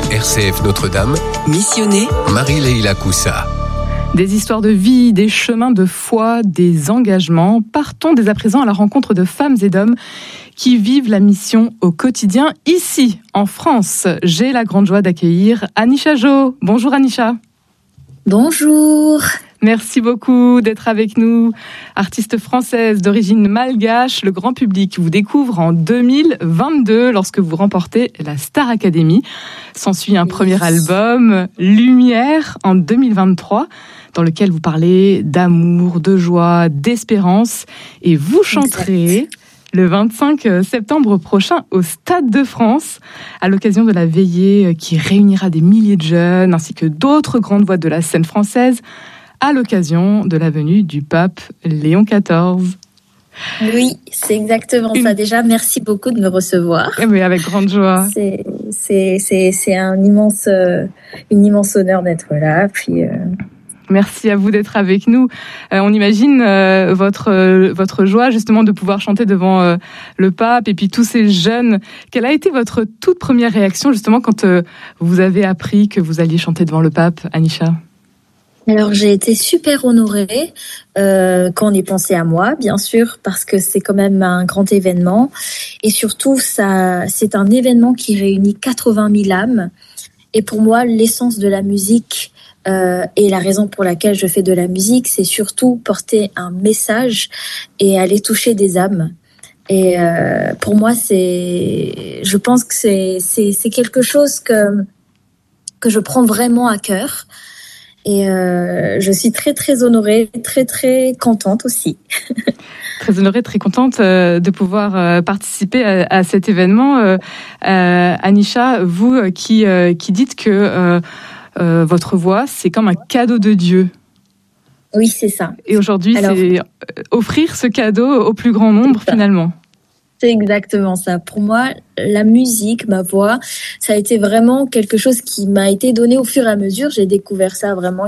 RCF Notre-Dame, Missionné, Marie-Leila Coussa. Des histoires de vie, des chemins de foi, des engagements. Partons dès à présent à la rencontre de femmes et d'hommes qui vivent la mission au quotidien ici, en France. J'ai la grande joie d'accueillir Anisha Jo. Bonjour Anisha. Bonjour. Merci beaucoup d'être avec nous. Artiste française d'origine malgache, le grand public vous découvre en 2022 lorsque vous remportez la Star Academy. S'ensuit un premier album, Lumière, en 2023, dans lequel vous parlez d'amour, de joie, d'espérance. Et vous chanterez le 25 septembre prochain au Stade de France, à l'occasion de la veillée qui réunira des milliers de jeunes, ainsi que d'autres grandes voix de la scène française, à l'occasion de la venue du pape Léon XIV. Oui, c'est exactement ça. Déjà, merci beaucoup de me recevoir. Oui, avec grande joie. C'est un immense honneur d'être là. Puis, Merci à vous d'être avec nous. On imagine votre joie justement de pouvoir chanter devant le pape et puis tous ces jeunes. Quelle a été votre toute première réaction justement quand vous avez appris que vous alliez chanter devant le pape, Anisha ? Alors, j'ai été super honorée quand on y pensait à moi, bien sûr, parce que c'est quand même un grand événement. Et surtout, c'est un événement qui réunit 80 000 âmes. Et pour moi, l'essence de la musique et la raison pour laquelle je fais de la musique, c'est surtout porter un message et aller toucher des âmes. Et pour moi, je pense que c'est quelque chose que je prends vraiment à cœur. Et je suis très, très honorée, très, très contente aussi. Très honorée, très contente de pouvoir participer à cet événement. Anisha, vous qui dites que votre voix, c'est comme un cadeau de Dieu. Oui, c'est ça. Et aujourd'hui, c'est offrir ce cadeau au plus grand nombre, finalement. C'est exactement ça. Pour moi, la musique, ma voix, ça a été vraiment quelque chose qui m'a été donné au fur et à mesure. J'ai découvert ça vraiment